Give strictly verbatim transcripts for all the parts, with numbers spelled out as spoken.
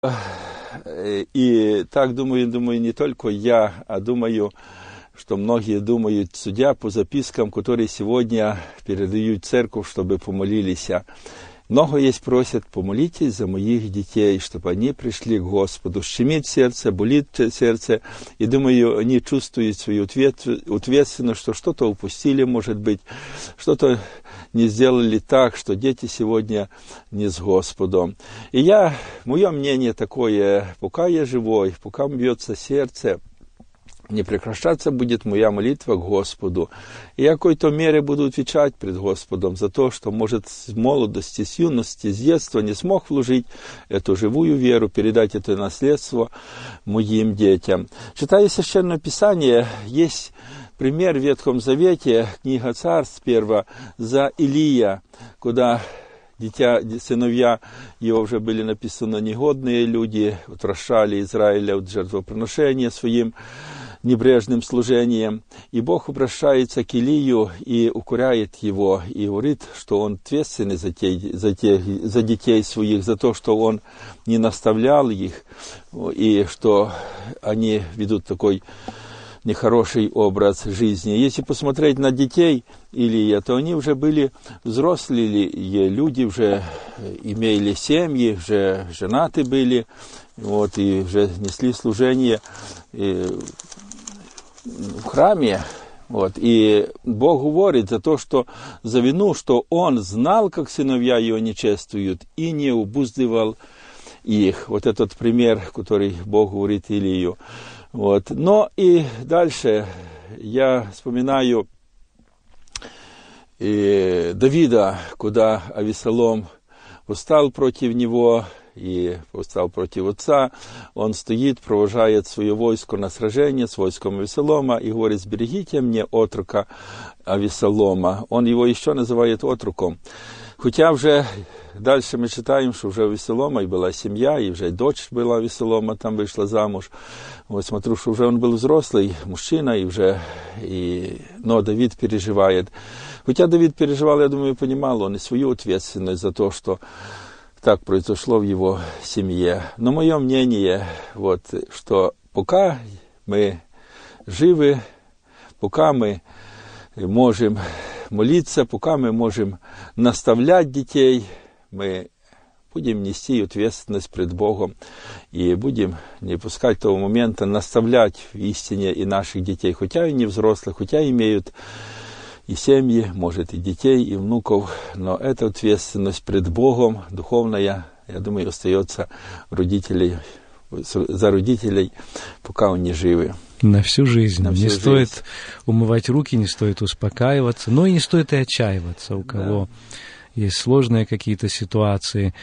И так думаю, думаю, не только я, а думаю, что многие думают, судя по запискам, которые сегодня передают церковь, чтобы помолились. Много есть просят, помолитесь за моих детей, чтобы они пришли к Господу. Щемит сердце, болит сердце. И думаю, они чувствуют свою ответственность, что что-то упустили, может быть, что-то не сделали так, что дети сегодня не с Господом. И я, мое мнение такое, пока я живой, пока бьется сердце, не прекращаться будет моя молитва к Господу. И я в какой-то мере буду отвечать пред Господом за то, что, может, с молодости, с юности, с детства не смог вложить эту живую веру, передать это наследство моим детям. Читая Священное Писание, есть пример в Ветхом Завете, книга Царств первая, за Илия, куда дитя, сыновья его уже были написаны негодные люди, отвращали Израиля от жертвоприношения своим небрежным служением. И Бог обращается к Илию и укоряет его, и говорит, что он ответственный за, те, за, те, за детей своих, за то, что он не наставлял их, и что они ведут такой нехороший образ жизни. Если посмотреть на детей Илия, то они уже были взрослые люди, уже имели семьи, уже женаты были, вот, и уже несли служение и в храме. Вот. И Бог говорит за то, что за вину, что Он знал, как сыновья Его нечествуют, и не обуздывал их. Вот этот пример, который Бог говорит Илию. Вот. Но и дальше я вспоминаю и Давида, куда Авесолом восстал против него и восстал против отца. Он стоит, провожает свое войско на сражение с войском Авесолома и говорит: «Сберегите мне отрока Авесолома». Он его еще называет отроком. Хотя уже дальше мы читаем, что уже у Авесолома и была семья, и уже дочь была Авесолома, там вышла замуж. Вот смотрю, что уже он был взрослый мужчина, и уже, и, но Давид переживает. Хотя Давид переживал, я думаю, понимал он и свою ответственность за то, что так произошло в его семье. Но мое мнение, вот, что пока мы живы, пока мы можем молиться, пока мы можем наставлять детей, мы будем нести ответственность пред Богом и будем не пускать того момента наставлять в истине и наших детей, хотя и не взрослых, хотя имеют и семьи, может, и детей, и внуков, но эта ответственность пред Богом духовная, я думаю, остается родителей, за родителей, пока они живы. На всю жизнь. На всю не жизнь. Стоит умывать руки, не стоит успокаиваться, но и не стоит и отчаиваться, у кого да. есть сложные какие-то ситуации.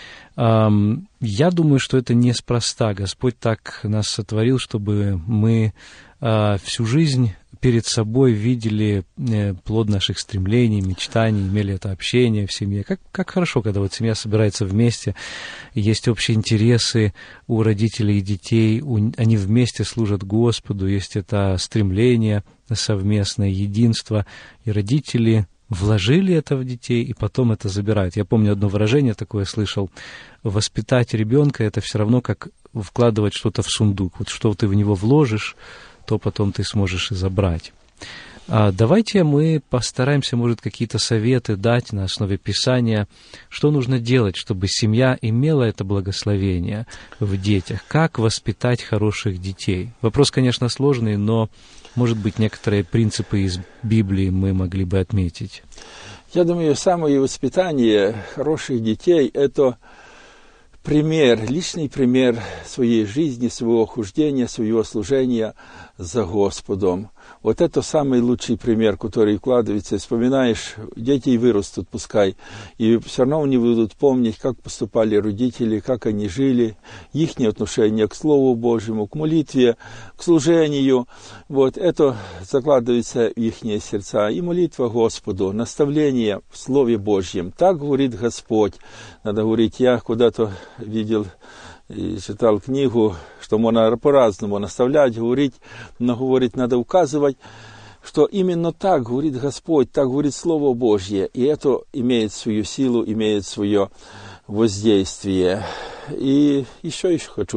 Я думаю, что это неспроста. Господь так нас сотворил, чтобы мы всю жизнь перед собой видели плод наших стремлений, мечтаний, имели это общение в семье. Как, как хорошо, когда вот семья собирается вместе, есть общие интересы у родителей и детей, у, они вместе служат Господу, есть это стремление совместное, единство, и родители вложили это в детей, и потом это забирают. Я помню одно выражение такое слышал: воспитать ребенка — это все равно как вкладывать что-то в сундук. Вот что ты в него вложишь, то потом ты сможешь и забрать. А давайте мы постараемся, может, какие-то советы дать на основе Писания, что нужно делать, чтобы семья имела это благословение в детях. Как воспитать хороших детей? Вопрос, конечно, сложный, но, может быть, некоторые принципы из Библии мы могли бы отметить. Я думаю, самое воспитание хороших детей – это пример, личный пример своей жизни, своего хождения, своего служения за Господом. Вот это самый лучший пример, который вкладывается. Вспоминаешь, дети и вырастут, пускай, и все равно они будут помнить, как поступали родители, как они жили, их отношение к Слову Божьему, к молитве, к служению. Вот это закладывается в их сердца. И молитва Господу, наставление в Слове Божьем. Так говорит Господь. Надо говорить, я куда-то видел и читал книгу, что можно по-разному наставлять, говорить, но говорить надо указывать, что именно так говорит Господь, так говорит Слово Божье, и это имеет свою силу, имеет свое воздействие. И еще еще хочу